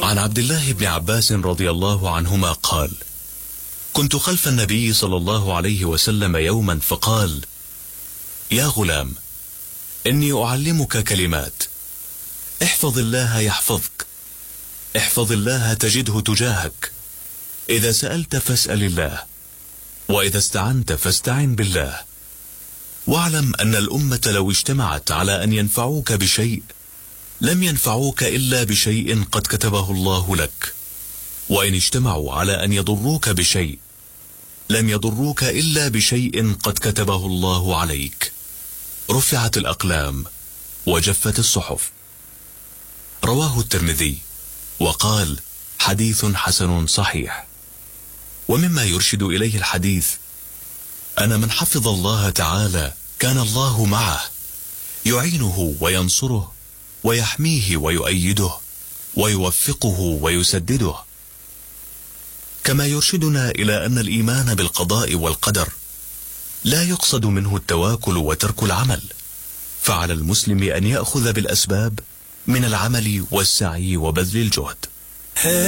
عن عبد الله بن عباس رضي الله عنهما قال: كنت خلف النبي صلى الله عليه وسلم يوما فقال: يا غلام، إني أعلمك كلمات، احفظ الله يحفظك، احفظ الله تجده تجاهك، إذا سألت فاسأل الله، وإذا استعنت فاستعن بالله، واعلم أن الأمة لو اجتمعت على أن ينفعوك بشيء لم ينفعوك إلا بشيء قد كتبه الله لك، وإن اجتمعوا على أن يضروك بشيء لم يضروك إلا بشيء قد كتبه الله عليك. رفعت الأقلام وجفت الصحف. رواه الترمذي وقال: حديث حسن صحيح. ومما يرشد إليه الحديث أن من حفظ الله تعالى كان الله معه، يعينه وينصره ويحميه ويؤيده ويوفقه ويسدده. كما يرشدنا إلى أن الإيمان بالقضاء والقدر لا يقصد منه التواكل وترك العمل، فعلى المسلم أن يأخذ بالأسباب من العمل والسعي وبذل الجهد.